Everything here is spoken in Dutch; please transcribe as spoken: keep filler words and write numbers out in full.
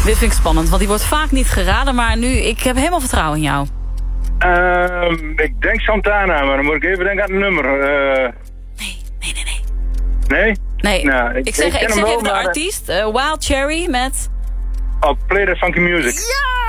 Dit vind ik spannend, want die wordt vaak niet geraden. Maar nu, ik heb helemaal vertrouwen in jou. Uh, ik denk Santana, maar dan moet ik even denken aan het nummer. Uh... Nee, nee, nee, nee. Nee? Nee, nou, ik, ik zeg, ik zeg wel, even de maar... artiest. Uh, Wild Cherry met... Oh, Play the Funky Music. Ja!